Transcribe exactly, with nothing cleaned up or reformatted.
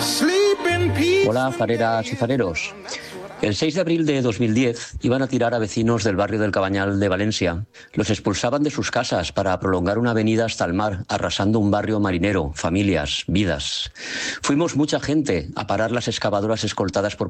Hola, fareras y fareros. El seis de abril de dos mil diez iban a tirar a vecinos del barrio del Cabanyal de Valencia. Los expulsaban de sus casas para prolongar una avenida hasta el mar, arrasando un barrio marinero, familias, vidas. Fuimos mucha gente a parar las excavadoras escoltadas por